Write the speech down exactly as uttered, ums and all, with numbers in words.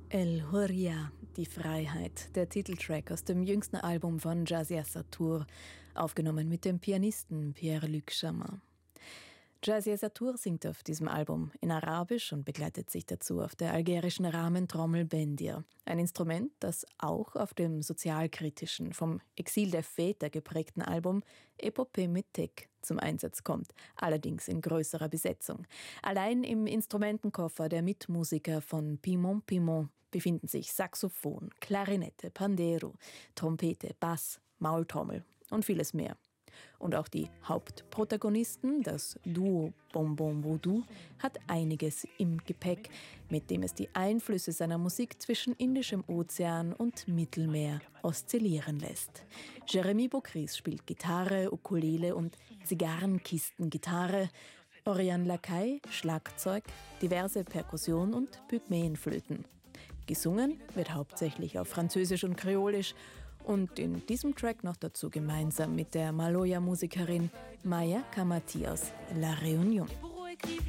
El Hurria, die Freiheit, der Titeltrack aus dem jüngsten Album von Jazzia Satour, aufgenommen mit dem Pianisten Pierre-Luc Chamin. Jazzia Satour singt auf diesem Album in Arabisch und begleitet sich dazu auf der algerischen Rahmentrommel Bendir, ein Instrument, das auch auf dem sozialkritischen, vom Exil der Väter geprägten Album Epopée Métèque zum Einsatz kommt, allerdings in größerer Besetzung. Allein im Instrumentenkoffer der Mitmusiker von Pimon Pimon befinden sich Saxophon, Klarinette, Pandero, Trompete, Bass, Maultrommel und vieles mehr. Und auch die Hauptprotagonisten, das Duo Bom Bom Voodoo, hat einiges im Gepäck, mit dem es die Einflüsse seiner Musik zwischen Indischem Ozean und Mittelmeer oszillieren lässt. Jérémy Beaucris spielt Gitarre, Ukulele und Zigarrenkistengitarre, Oriane Lacaille Schlagzeug, diverse Perkussion und Pygmäenflöten. Gesungen wird hauptsächlich auf Französisch und Kreolisch und in diesem Track noch dazu gemeinsam mit der Maloya-Musikerin Maya Kamati aus La Réunion.